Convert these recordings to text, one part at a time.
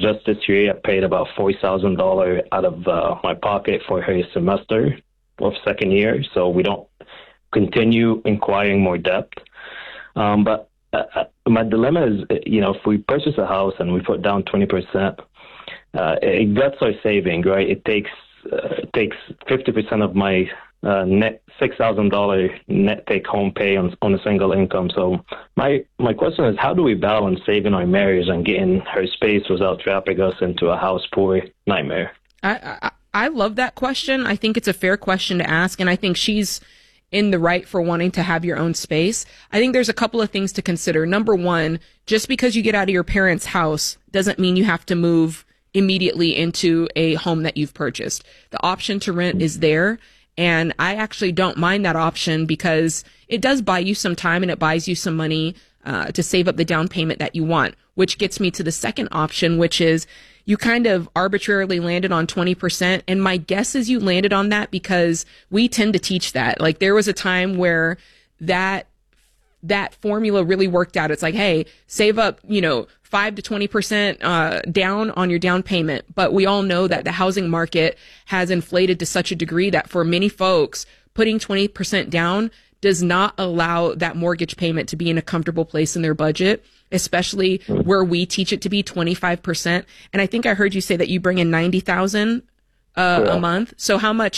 just this year, I paid about $40,000 out of my pocket for her semester of second year, so we don't continue acquiring more debt. But my dilemma is, if we purchase a house and we put down 20%, it gets our saving, right? It takes 50% of my net $6,000 net take-home pay on a single income. So my question is, how do we balance saving our marriage and getting her space without trapping us into a house poor nightmare? I love that question. I think it's a fair question to ask, and I think she's in the right for wanting to have your own space. I think there's a couple of things to consider. Number one, just because you get out of your parents' house doesn't mean you have to move immediately into a home that you've purchased. The option to rent is there. And I actually don't mind that option because it does buy you some time and it buys you some money to save up the down payment that you want, which gets me to the second option, which is you kind of arbitrarily landed on 20%. And my guess is you landed on that because we tend to teach that. Like there was a time where that formula really worked out. It's like, hey, save up, 5 to 20% down on your down payment. But we all know that the housing market has inflated to such a degree that for many folks, putting 20% down does not allow that mortgage payment to be in a comfortable place in their budget, especially where we teach it to be 25%. And I think I heard you say that you bring in $90,000 a month. So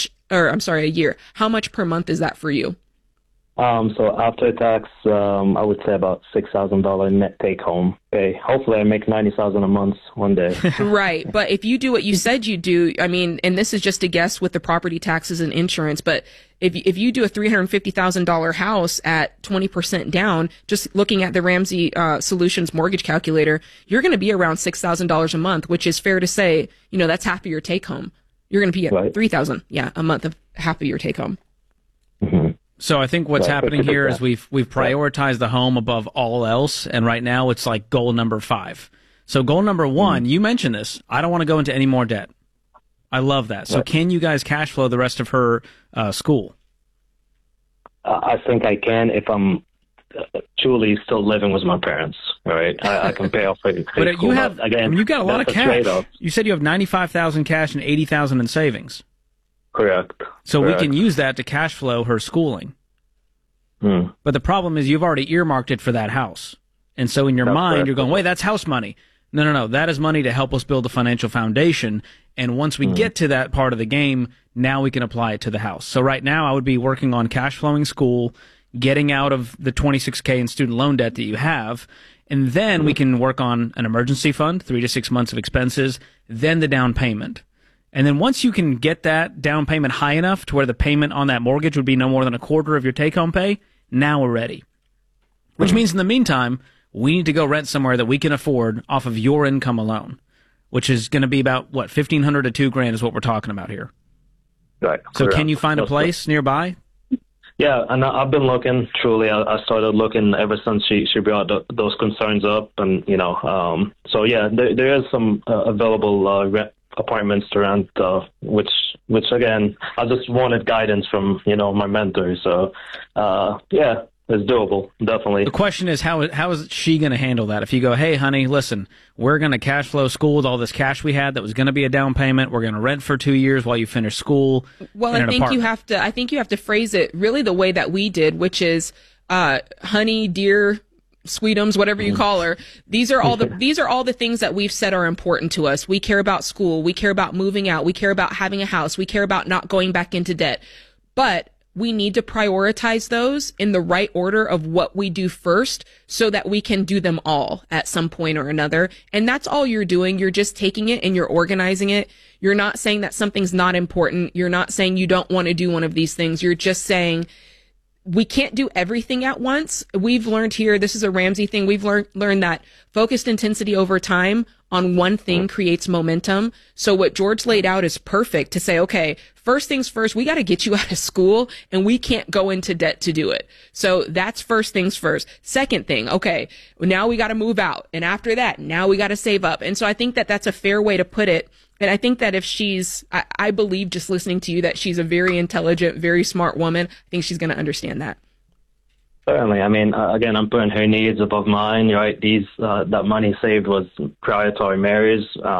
a year. How much per month is that for you? So after tax, I would say about $6,000 net take home pay. Hopefully I make $90,000 a month one day. Right. But if you do what you said you do, and this is just a guess with the property taxes and insurance, but if you do a $350,000 house at 20% down, just looking at the Ramsey Solutions mortgage calculator, you're going to be around $6,000 a month, which is fair to say, that's half of your take home. You're going to be at $3,000, a month of half of your take home. Mm-hmm. So I think what's happening here is we've prioritized the home above all else, and right now it's like goal number 5. So goal number 1, you mentioned this. I don't want to go into any more debt. I love that. So can you guys cash flow the rest of her school? I think I can if I'm truly still living with my parents. All right, I can pay off for the But school. you got a lot of cash. You said you have $95,000 cash and $80,000 in savings. Correct. So we can use that to cash flow her schooling. But the problem is you've already earmarked it for that house. And so in your mind, you're going, wait, that's house money. No. That is money to help us build a financial foundation. And once we get to that part of the game, now we can apply it to the house. So right now I would be working on cash flowing school, getting out of the $26K in student loan debt that you have. And then we can work on an emergency fund, 3 to 6 months of expenses, then the down payment. And then once you can get that down payment high enough to where the payment on that mortgage would be no more than a quarter of your take-home pay, now we're ready. Which means in the meantime, we need to go rent somewhere that we can afford off of your income alone, which is going to be about, $1,500 to $2,000 is what we're talking about here. Right. So can you find a place nearby? Yeah, and I've been looking, truly. I started looking ever since she brought those concerns up. And, so yeah, there is some available rent apartments to rent, which again, I just wanted guidance from my mentor. So yeah, it's doable, definitely. The question is, how is she going to handle that? If you go, hey honey, listen, we're going to cash flow school with all this cash we had that was going to be a down payment, we're going to rent for 2 years while you finish school. Well, I think you have to phrase it really the way that we did, which is honey, dear, Sweetums, whatever you call her. These are all the things that we've said are important to us. We care about school. We care about moving out. We care about having a house. We care about not going back into debt. But we need to prioritize those in the right order of what we do first so that we can do them all at some point or another. And that's all you're doing. You're just taking it and you're organizing it. You're not saying that something's not important. You're not saying you don't want to do one of these things. You're just saying, we can't do everything at once. We've learned here, this is a Ramsey thing, we've learned that focused intensity over time on one thing creates momentum. So what George laid out is perfect to say, okay, first things first, we got to get you out of school and we can't go into debt to do it. So that's first things first. Second thing, okay, now we got to move out. And after that, now we got to save up. And so I think that that's a fair way to put it. And I think that if I believe just listening to you that she's a very intelligent, very smart woman. I think she's going to understand that. Certainly. I mean, again, I'm putting her needs above mine, right? That money saved was prior to our marriage.